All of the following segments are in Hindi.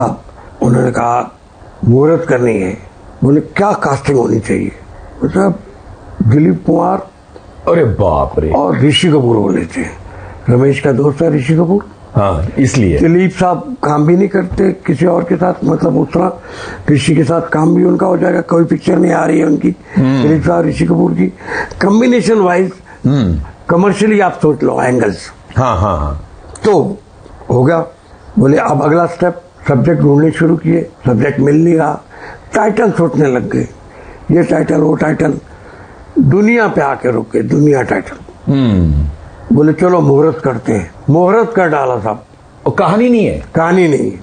अब उन्होंने कहा मुहूर्त करनी है। बोले क्या कास्टिंग होनी चाहिए? मतलब दिलीप कुमार अरे बाप रे, और ऋषि कपूर बोले थे। रमेश का दोस्त है ऋषि कपूर। हाँ, इसलिए दिलीप साहब काम भी नहीं करते किसी और के साथ, मतलब उस तरह ऋषि के साथ काम भी उनका हो जाएगा। कोई पिक्चर नहीं आ रही है उनकी, दिलीप साहब ऋषि कपूर की। कॉम्बिनेशन वाइज कमर्शियली आप सोच लो एंगल्स। हाँ हाँ हाँ, तो हो गया। बोले अब अगला स्टेप, सब्जेक्ट ढूंढने शुरू किए। सब्जेक्ट मिल नहीं रहा, टाइटल सोचने लग गए, ये टाइटल वो टाइटल। दुनिया पे आके रुके, दुनिया टाइटल। बोले चलो मुहूर्त करते हैं। मुहूर्त कर डाला साहब। और कहानी नहीं है? कहानी नहीं।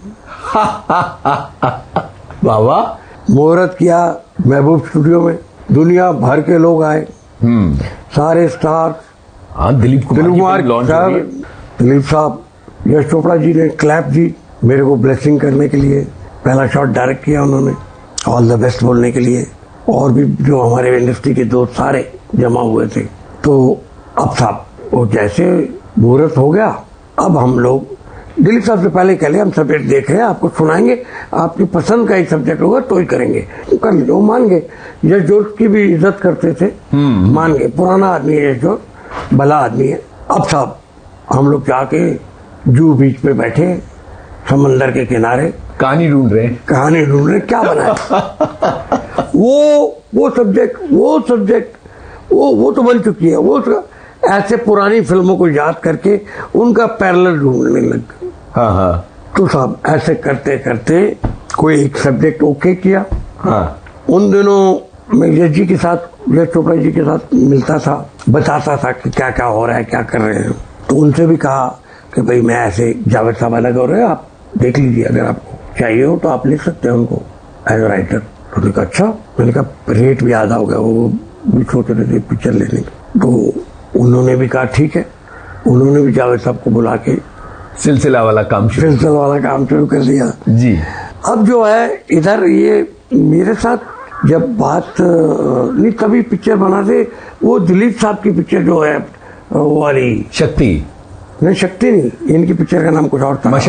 बाबा, मुहूर्त किया महबूब स्टूडियो में। दुनिया भर के लोग आए, सारे स्टार। हाँ, दिलीप कुमार साहब, दिलीप साहब, यश चोपड़ा जी ने क्लैप दी मेरे को ब्लेसिंग करने के लिए। पहला शॉट डायरेक्ट किया उन्होंने, ऑल द बेस्ट बोलने के लिए। और भी जो हमारे इंडस्ट्री के दोस्त सारे जमा हुए थे। तो अब साहब वो जैसे मुहूर्त हो गया, अब हम लोग दिलीप साहब से पहले कह लिया हम सब्जेक्ट देख रहे हैं, आपको सुनाएंगे, आपकी पसंद का एक सब्जेक्ट होगा तो ही करेंगे। कर लो, वो मान गए। यश जोश की भी इज्जत करते थे, मान गए। पुराना आदमी है यश जोश, भला आदमी है। अब साहब हम लोग जाके जू बीच पे बैठे, समंदर के किनारे, कहानी ढूंढ रहे क्या बनाए। वो सब्जेक्ट वो तो बन चुकी है। वो ऐसे पुरानी फिल्मों को याद करके उनका पैरेलल ढूंढने लग गए। हाँ हाँ। तो साहब ऐसे करते करते कोई एक सब्जेक्ट ओके किया। हाँ। उन दिनों मैं यश जी के साथ, यश चोपड़ा जी के साथ मिलता था, बताता था कि क्या क्या हो रहा है, क्या कर रहे हैं। तो उनसे भी कहा कि भाई मैं ऐसे जावेद साहब अलग हो रहे हैं, आप देख लीजिए, अगर आपको चाहिए हो तो आप लिख सकते हैं उनको एज ए राइटर। तो उन्होंने कहा अच्छा। मैंने कहा रेट भी आधा हो गया, वो भी सोच रहे थे पिक्चर लेने का। तो उन्होंने भी कहा ठीक है। उन्होंने भी जावेद साहब को बुला के सिलसिला वाला काम शुरू कर दिया जी। अब जो है इधर ये मेरे साथ जब बात नहीं, तभी पिक्चर बनाते। वो दिलीप साहब की पिक्चर जो है वो वाली शक्ति नहीं, इनकी पिक्चर का नाम कुछ और था,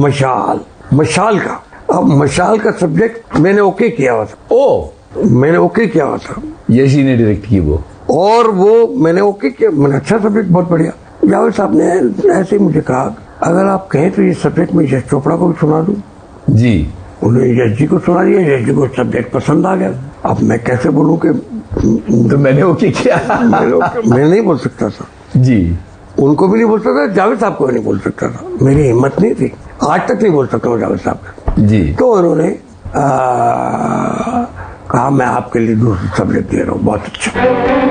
मशाल का। अब मशाल का सब्जेक्ट मैंने ओके किया हुआ था। मैंने ओके किया हुआ था, यश जी ने डायरेक्ट की वो, और वो मैंने ओके किया। मैंने अच्छा सब्जेक्ट, बहुत बढ़िया। जावेद साहब ने ऐसे ही मुझे कहा अगर आप कहें तो ये सब्जेक्ट मैं यश चोपड़ा को भी सुना दूं जी। उन्होंने यश जी को सुना दिया। यश जी को सब्जेक्ट पसंद आ गया। अब मैं कैसे बोलूं कि तो मैंने ओके किया। मैं नहीं बोल सकता था जी, उनको भी नहीं बोल सकता, जावेद साहब को भी नहीं बोल सकता था। मेरी हिम्मत नहीं थी, आज तक नहीं बोल सकता हूँ जावेद साहब जी। तो उन्होंने कहा मैं आपके लिए दूसरा सब्जेक्ट दे रहा हूँ, बहुत अच्छा।